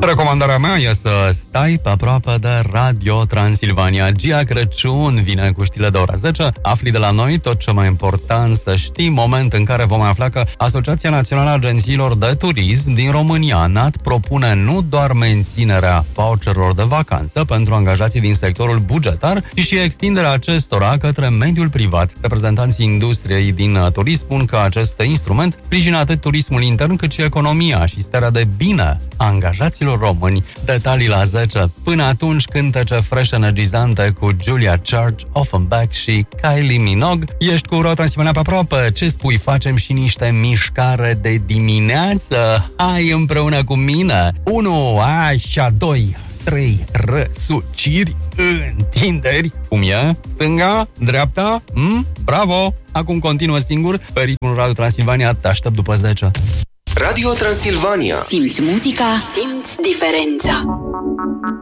Recomandarea mea e să stai pe aproape de Radio Transilvania. Gia Crăciun vine cu știrile de ora 10. Afli de la noi tot ce mai important să știi, moment în care vom afla că Asociația Națională a Agențiilor de Turism din România, ANAT, propune nu doar menținerea voucherilor de vacanță pentru angajații din sectorul bugetar, ci și extinderea acestora către mediul privat. Reprezentanții industriei din turism spun că acest instrument sprijină atât turismul intern cât și economia și starea de bine a angajaților români. Detalii la 10. Până atunci, cântece fresh energizante cu Julia Charge, Offenbach și Kylie Minogue. Ești cu Radio Transilvania pe aproape. Ce spui? Facem și niște mișcare de dimineață? Hai împreună cu mine. 1, așa, 2, 3, răsuciri, întinderi. Cum e? Stânga? Dreapta? Bravo! Acum continuă singur pe ritmul Radio Transilvania. Te aștept după 10. Radio Transilvania. Simți muzica, simți diferența.